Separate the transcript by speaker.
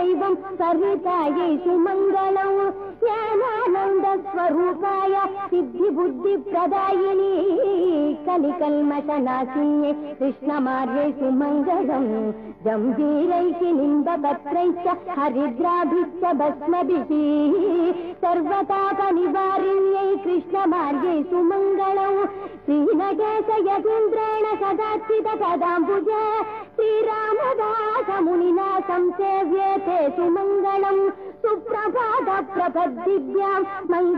Speaker 1: दैवं सरितायै सुमङ्गलम् ज्ञानानन्दस्वरूपाय सिद्धिबुद्धिप्रदायिनी कलिकल्मषनाशिन्यै कृष्णमार्यै सुमङ्गलम् जम्बीरैः निन्दपत्रैश्च हरिद्राभिश्च भस्मभिः सर्वतापनिवारिण्यै कृष्णमार्यै सुमङ्गलम् श्रीनगेश यतीन्द्रेण सदाचित कदाम्बुज श्रीरामदासमुनिना संसेव्येते सुमङ्गलम् सुप्रभात प्रपद्दिव्याम्